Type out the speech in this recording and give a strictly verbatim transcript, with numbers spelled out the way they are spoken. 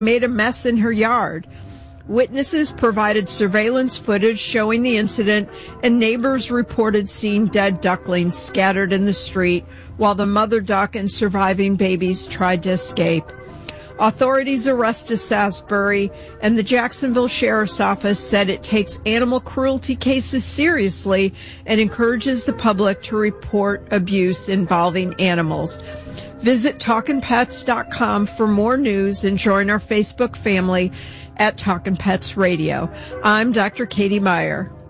made a mess in her yard. Witnesses provided surveillance footage showing the incident, and neighbors reported seeing dead ducklings scattered in the street while the mother duck and surviving babies tried to escape. Authorities arrested Salisbury, and the Jacksonville Sheriff's Office said it takes animal cruelty cases seriously and encourages the public to report abuse involving animals. Visit talkin pets dot com for more news and join our Facebook family at Talkin' Pets Radio. I'm Doctor Katie Meyer.